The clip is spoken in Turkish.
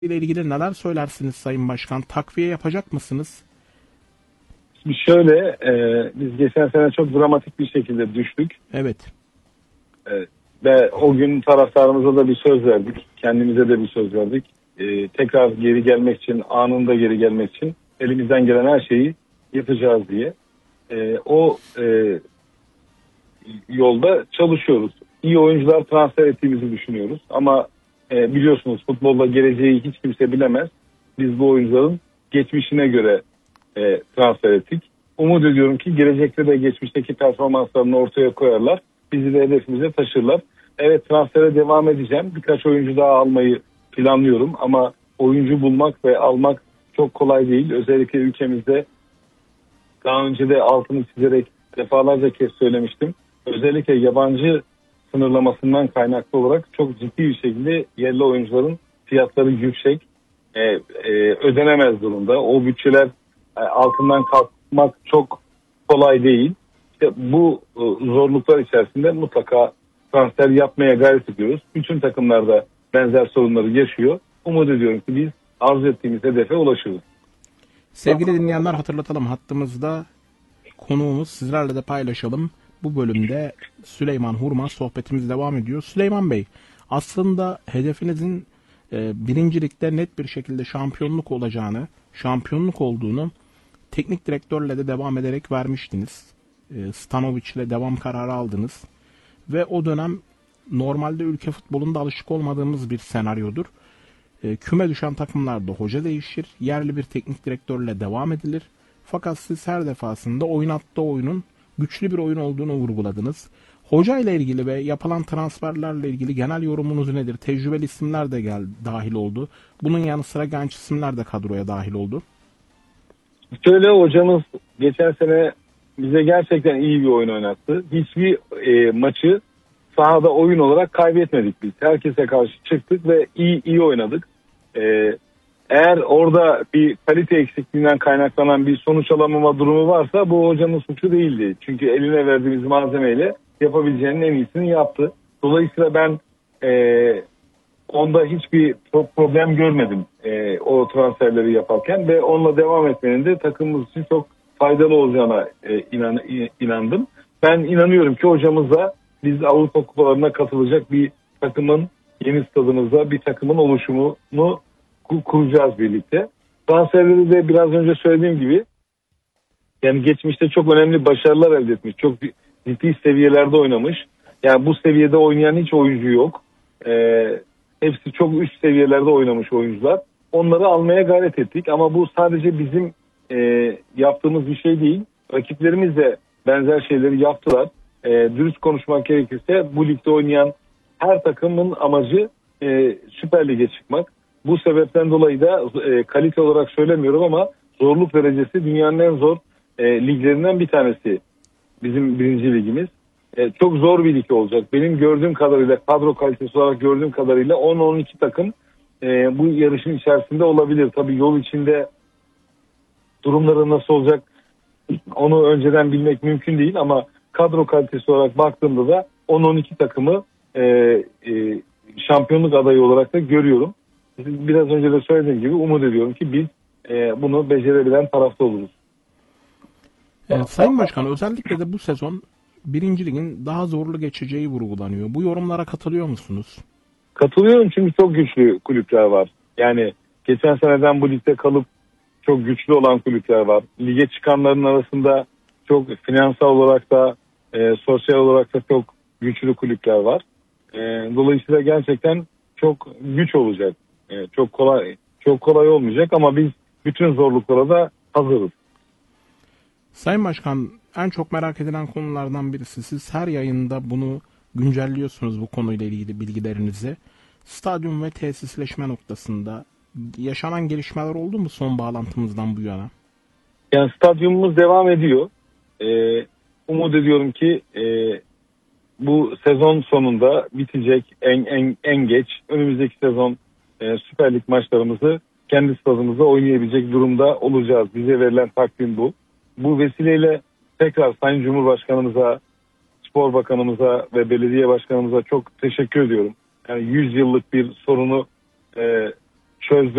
ile ilgili neler söylersiniz Sayın Başkan? Takviye yapacak mısınız? Şimdi şöyle, biz geçen sene çok dramatik bir şekilde düştük. Evet. Ve o gün taraftarımıza da bir söz verdik. Kendimize de bir söz verdik. Tekrar geri gelmek için, anında geri gelmek için elimizden gelen her şeyi yapacağız diye. O yolda çalışıyoruz. İyi oyuncular transfer ettiğimizi düşünüyoruz. Ama biliyorsunuz futbolda geleceği hiç kimse bilemez. Biz bu oyuncuların geçmişine göre transfer ettik. Umut ediyorum ki gelecekte de geçmişteki performanslarını ortaya koyarlar. Bizi de hedefimize taşırlar. Evet, transfere devam edeceğim. Birkaç oyuncu daha almayı planlıyorum ama oyuncu bulmak ve almak çok kolay değil. Özellikle ülkemizde daha önce de altını çizerek defalarca kez söylemiştim. Özellikle yabancı sınırlamasından kaynaklı olarak çok ciddi bir şekilde yerli oyuncuların fiyatları yüksek, ödenemez durumda. O bütçeler altından kalkmak çok kolay değil. İşte bu zorluklar içerisinde mutlaka transfer yapmaya gayret ediyoruz. Bütün takımlar da benzer sorunları yaşıyor. Umut ediyorum ki biz arzu ettiğimiz hedefe ulaşırız. Sevgili dinleyenler, hatırlatalım, hattımızda konuğumuz, sizlerle de paylaşalım. Bu bölümde Süleyman Hurma, sohbetimiz devam ediyor. Süleyman Bey, aslında hedefinizin birincilikte net bir şekilde şampiyonluk olacağını, şampiyonluk olduğunu teknik direktörle de devam ederek vermiştiniz. Stanovic ile devam kararı aldınız. Ve o dönem normalde ülke futbolunda alışık olmadığımız bir senaryodur. Küme düşen takımlarda hoca değişir, yerli bir teknik direktörle devam edilir. Fakat siz her defasında oynattığı oyunun güçlü bir oyun olduğunu vurguladınız. Hoca ile ilgili ve yapılan transferlerle ilgili genel yorumunuz nedir? Tecrübeli isimler de dahil oldu. Bunun yanı sıra genç isimler de kadroya dahil oldu. Şöyle, hocamız geçen sene bize gerçekten iyi bir oyun oynattı. Hiçbir maçı sahada oyun olarak kaybetmedik biz. Herkese karşı çıktık ve iyi oynadık. Eğer orada bir kalite eksikliğinden kaynaklanan bir sonuç alamama durumu varsa bu hocanın suçu değildi. Çünkü eline verdiğimiz malzemeyle yapabileceğinin en iyisini yaptı. Dolayısıyla ben onda hiçbir problem görmedim o transferleri yaparken ve onunla devam etmenin de takımımız için çok faydalı olacağına inandım. Ben inanıyorum ki hocamızla biz Avrupa kupalarına katılacak bir takımın, yeni stadımızda bir takımın oluşumunu kuracağız birlikte. Transferleri de biraz önce söylediğim gibi yani geçmişte çok önemli başarılar elde etmiş. Çok ciddi seviyelerde oynamış. Yani bu seviyede oynayan hiç oyuncu yok. Hepsi çok üst seviyelerde oynamış oyuncular. Onları almaya gayret ettik ama bu sadece bizim yaptığımız bir şey değil. Rakiplerimiz de benzer şeyleri yaptılar. Dürüst konuşmak gerekirse bu ligde oynayan her takımın amacı Süper Lig'e çıkmak. Bu sebepten dolayı da kalite olarak söylemiyorum ama zorluk derecesi dünyanın en zor liglerinden bir tanesi bizim birinci ligimiz. Çok zor bir lig olacak. Benim gördüğüm kadarıyla, kadro kalitesi olarak gördüğüm kadarıyla 10-12 takım bu yarışın içerisinde olabilir. Tabii yol içinde durumları nasıl olacak onu önceden bilmek mümkün değil ama kadro kalitesi olarak baktığımda da 10-12 takımı şampiyonluk adayı olarak da görüyorum. Biraz önce de söylediğim gibi umut ediyorum ki biz bunu becerebilen tarafta oluruz. Sayın Başkan, özellikle de bu sezon birinci ligin daha zorlu geçeceği vurgulanıyor. Bu yorumlara katılıyor musunuz? Katılıyorum çünkü çok güçlü kulüpler var. Yani geçen seneden bu ligde kalıp çok güçlü olan kulüpler var. Lige çıkanların arasında çok finansal olarak da sosyal olarak da çok güçlü kulüpler var. Dolayısıyla gerçekten çok güç olacak. Çok kolay olmayacak ama biz bütün zorluklara da hazırız. Sayın Başkan, en çok merak edilen konulardan birisi, siz her yayında bunu güncelliyorsunuz, bu konuyla ilgili bilgilerinizi. Stadyum ve tesisleşme noktasında yaşanan gelişmeler oldu mu son bağlantımızdan bu yana? Yani stadyumumuz devam ediyor. Umut ediyorum ki bu sezon sonunda bitecek, en geç önümüzdeki sezon Süper Lig maçlarımızı kendi stadımızda oynayabilecek durumda olacağız. Bize verilen takvim bu. Bu vesileyle tekrar Sayın Cumhurbaşkanımıza, Spor Bakanımıza ve Belediye Başkanımıza çok teşekkür ediyorum. Yani 100 yıllık bir sorunu çözdü.